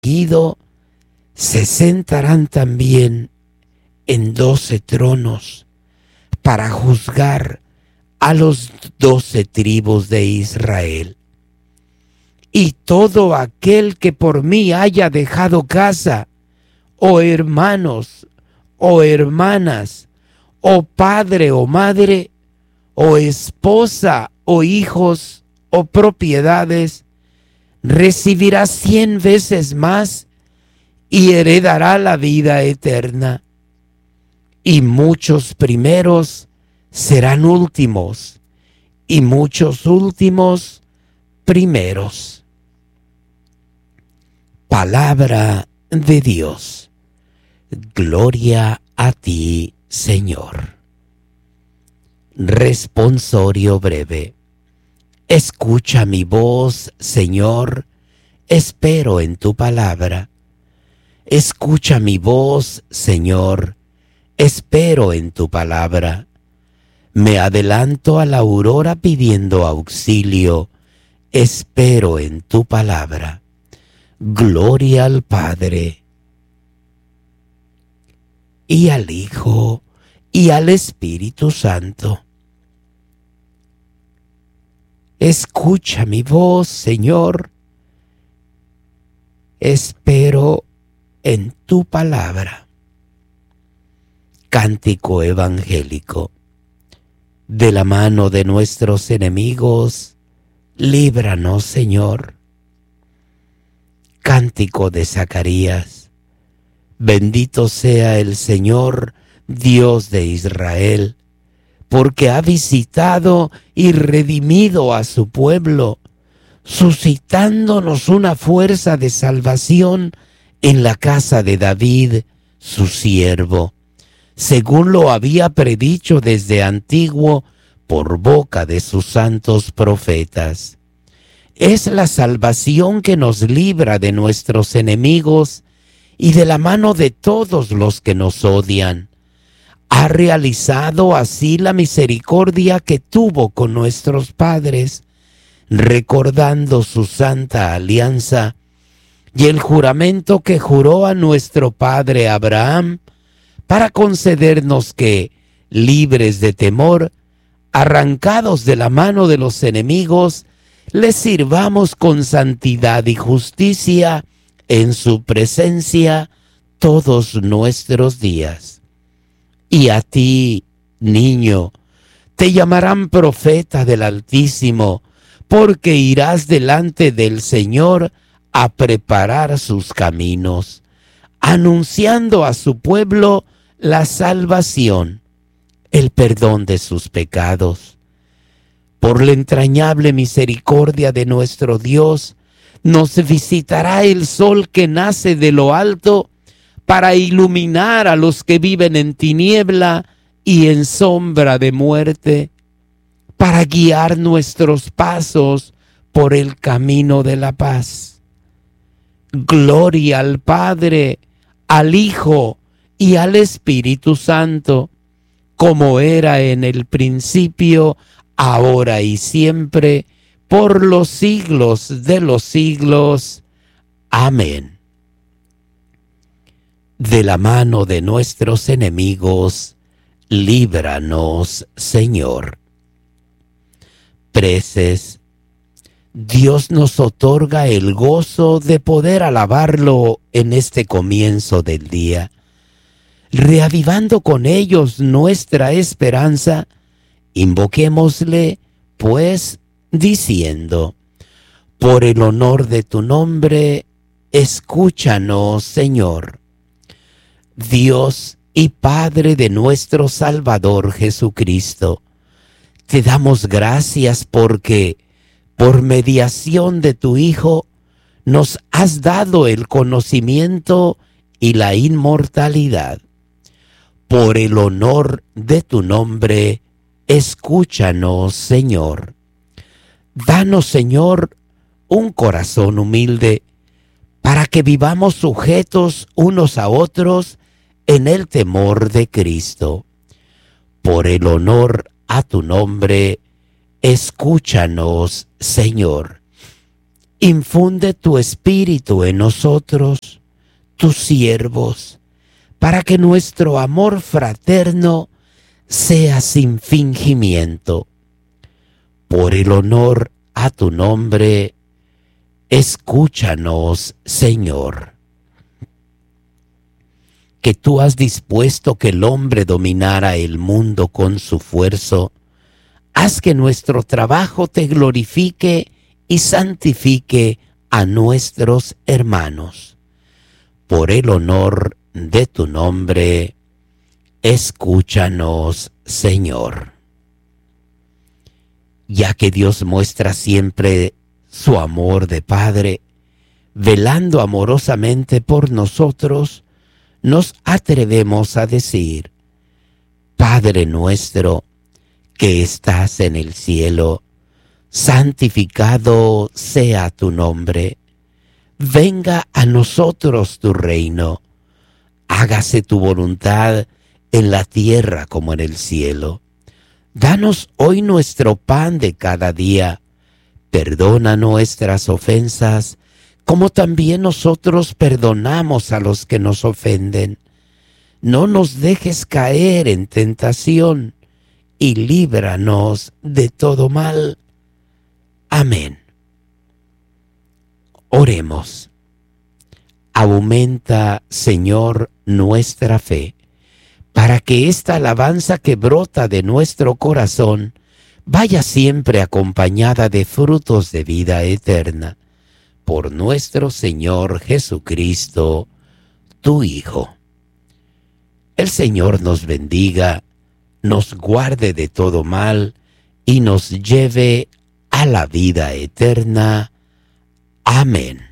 Guido se sentarán también en 12 tronos para juzgar a los 12 tribus de Israel. Y todo aquel que por mí haya dejado casa, o hermanos, o hermanas, o padre o madre, o esposa, o hijos, o propiedades, recibirá 100 veces más y heredará la vida eterna. Y muchos primeros serán últimos, y muchos últimos primeros. Palabra de Dios. Gloria a ti, Señor. Responsorio breve. Escucha mi voz, Señor, espero en tu palabra. Escucha mi voz, Señor, espero en tu palabra. Me adelanto a la aurora pidiendo auxilio, espero en tu palabra. Gloria al Padre, y al Hijo, y al Espíritu Santo. Escucha mi voz, Señor, espero en tu palabra. Cántico evangélico. De la mano de nuestros enemigos, líbranos, Señor. Cántico de Zacarías. Bendito sea el Señor, Dios de Israel, porque ha visitado y redimido a su pueblo, suscitándonos una fuerza de salvación en la casa de David, su siervo, según lo había predicho desde antiguo por boca de sus santos profetas. Es la salvación que nos libra de nuestros enemigos y de la mano de todos los que nos odian. Ha realizado así la misericordia que tuvo con nuestros padres, recordando su santa alianza y el juramento que juró a nuestro padre Abraham, para concedernos que, libres de temor, arrancados de la mano de los enemigos, les sirvamos con santidad y justicia en su presencia todos nuestros días. Y a ti, niño, te llamarán profeta del Altísimo, porque irás delante del Señor a preparar sus caminos, anunciando a su pueblo la salvación, el perdón de sus pecados. Por la entrañable misericordia de nuestro Dios, nos visitará el sol que nace de lo alto para iluminar a los que viven en tiniebla y en sombra de muerte, para guiar nuestros pasos por el camino de la paz. Gloria al Padre, al Hijo y al Espíritu Santo, como era en el principio, ahora y siempre, por los siglos de los siglos. Amén. De la mano de nuestros enemigos, líbranos, Señor. Preces. Dios nos otorga el gozo de poder alabarlo en este comienzo del día, reavivando con ellos nuestra esperanza. Invoquémosle, pues, diciendo: por el honor de tu nombre, escúchanos, Señor. Dios y Padre de nuestro Salvador Jesucristo, te damos gracias porque, por mediación de tu Hijo, nos has dado el conocimiento y la inmortalidad. Por el honor de tu nombre, escúchanos, Señor. Danos, Señor, un corazón humilde, para que vivamos sujetos unos a otros en el temor de Cristo. Por el honor a tu nombre, escúchanos, Señor. Infunde tu espíritu en nosotros, tus siervos, para que nuestro amor fraterno sea sin fingimiento. Por el honor a tu nombre, escúchanos, Señor. Que tú has dispuesto que el hombre dominara el mundo con su fuerza, haz que nuestro trabajo te glorifique y santifique a nuestros hermanos. Por el honor de tu nombre, escúchanos, Señor. Ya que Dios muestra siempre su amor de Padre, velando amorosamente por nosotros, nos atrevemos a decir: Padre nuestro, que estás en el cielo, santificado sea tu nombre. Venga a nosotros tu reino. Hágase tu voluntad en la tierra como en el cielo. Danos hoy nuestro pan de cada día. Perdona nuestras ofensas, como también nosotros perdonamos a los que nos ofenden. No nos dejes caer en tentación, y líbranos de todo mal. Amén. Oremos. Aumenta, Señor, nuestra fe, para que esta alabanza que brota de nuestro corazón vaya siempre acompañada de frutos de vida eterna. Por nuestro Señor Jesucristo, tu Hijo. El Señor nos bendiga, nos guarde de todo mal y nos lleve a la vida eterna. Amén.